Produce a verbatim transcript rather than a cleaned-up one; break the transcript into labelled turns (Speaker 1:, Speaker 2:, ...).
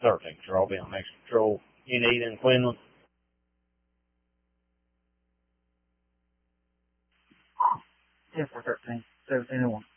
Speaker 1: thirteen patrol. I'll be on next patrol. You need in Quinlan?
Speaker 2: ten four thirteen, seventeen oh one.